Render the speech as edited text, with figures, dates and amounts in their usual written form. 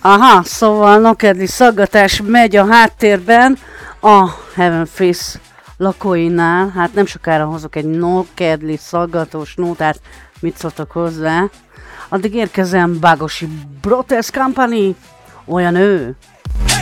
Aha, szóval nokedli szaggatás megy a háttérben a Heaven Face lakóinál. Hát nem sokára hozok egy nokedli szaggatós nótát, mit szóltak hozzá. Addig érkezem Bágosi Brothers Company, olyan ő.